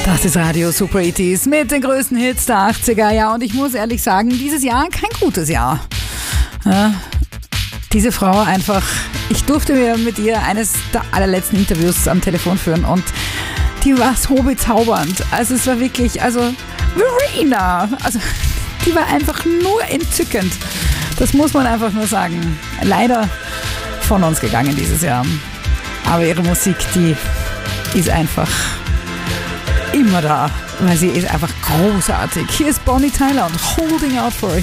Das ist Radio Super 80s mit den größten Hits der 80er. Ja, und ich muss ehrlich sagen, dieses Jahr kein gutes Jahr. Ja, diese Frau einfach, ich durfte mir mit ihr eines der allerletzten Interviews am Telefon führen und die war so bezaubernd. Also es war wirklich, Verena, die war einfach nur entzückend. Das muss man einfach nur sagen. Leider von uns gegangen dieses Jahr. Aber ihre Musik, die ist einfach immer da, weil sie ist einfach großartig. Hier ist Bonnie Tyler und Holding Out for a